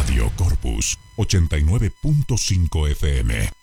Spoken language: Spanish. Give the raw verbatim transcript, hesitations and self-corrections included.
Radio Corpus ochenta y nueve punto cinco F M.